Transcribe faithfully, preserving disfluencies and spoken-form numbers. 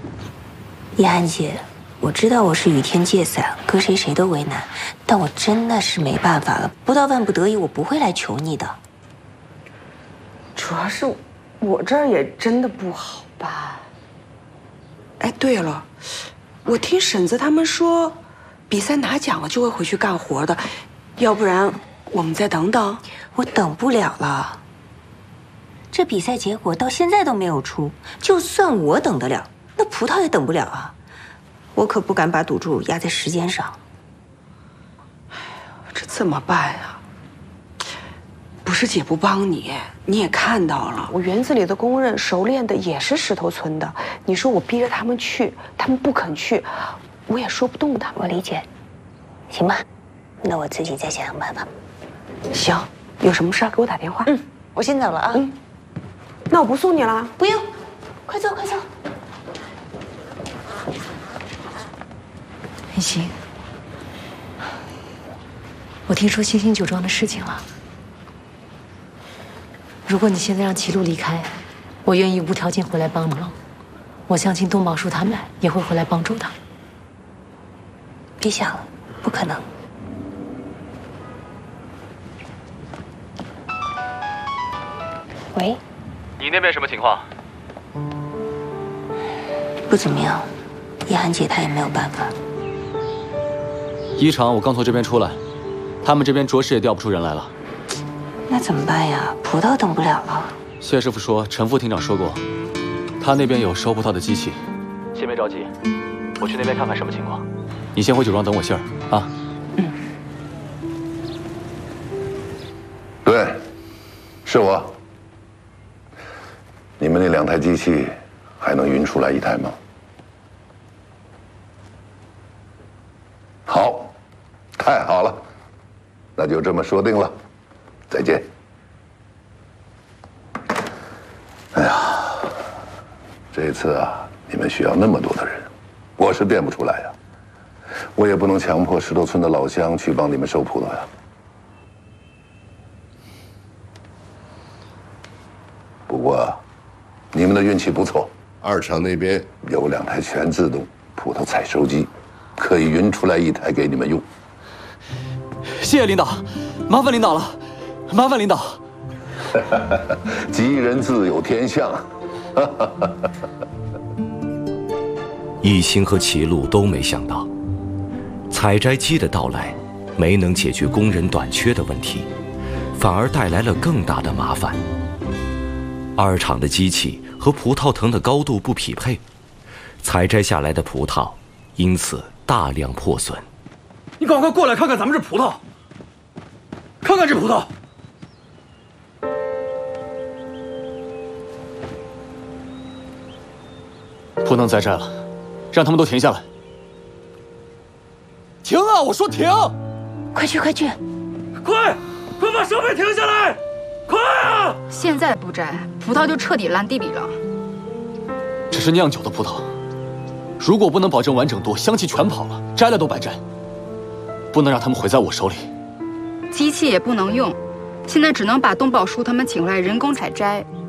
叶安姐，我知道我是与天借伞，搁谁谁都为难，但我真的是没办法了。不到万不得已，我不会来求你的。 主要是我这儿也真的不好办。哎，对了，我听婶子他们说，比赛拿奖了就会回去干活的，要不然我们再等等。 我等不了了。这比赛结果到现在都没有出，就算我等得了，那葡萄也等不了啊！我可不敢把赌注压在时间上。 哎呀，这怎么办呀？不是姐不帮你，你也看到了，我园子里的工人熟练的也是石头村的。你说我逼着他们去，他们不肯去，我也说不动他们。 我理解，行吧，那我自己再想想办法。 行，有什么事儿给我打电话。 嗯，我先走了啊。 嗯，那我不送你了。 不用，快坐，快坐。 云溪，我听说星星酒庄的事情了。如果你现在让齐路离开，我愿意无条件回来帮忙。我相信东宝叔他们也会回来帮助的。 别想了，不可能。喂， 你那边什么情况？ 不怎么样，叶涵姐她也没有办法。 一厂我刚从这边出来，他们这边着实也调不出人来了。 那怎么办呀？葡萄等不了了。 谢师傅说，陈副厅长说过，他那边有收葡萄的机器。先别着急，我去那边看看什么情况。你先回酒庄等我信儿啊。 嗯。 对，是我。你们那两台机器还能匀出来一台吗？好，太好了，那就这么说定了。再见。哎呀，这次啊，你们需要那么多的人，我是垫不出来呀。我也不能强迫石头村的老乡去帮你们收葡萄呀。不过，你们的运气不错，二厂那边有两台全自动葡萄采收机，可以匀出来一台给你们用。 谢谢领导，麻烦领导了。麻烦领导。 吉人自有天相。 一心和齐路都没想到，采摘机的到来没能解决工人短缺的问题，反而带来了更大的麻烦。二厂的机器和葡萄藤的高度不匹配，采摘下来的葡萄因此大量破损。 你赶快过来看看咱们这葡萄，看看这葡萄。不能再摘了，让他们都停下来。停啊！我说停！ 快去，快去！ 快，快把设备停下来！快啊！ 现在不摘，葡萄就彻底烂地里了。 这是酿酒的葡萄，如果不能保证完整度，香气全跑了，摘了都白摘。不能让他们毁在我手里。 机器也不能用，现在只能把东宝叔他们请来人工采摘。